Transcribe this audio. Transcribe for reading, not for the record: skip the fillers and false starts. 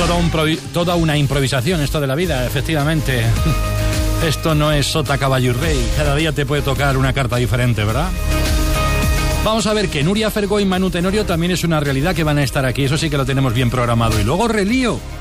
Toda una improvisación esto de la vida, efectivamente. Esto no es sota, caballo y rey. Cada día te puede tocar una carta diferente, ¿verdad? Vamos a ver que Nuria Fergó y Manu Tenorio también es una realidad que van a estar aquí. Eso sí que lo tenemos bien programado. Y luego Relío.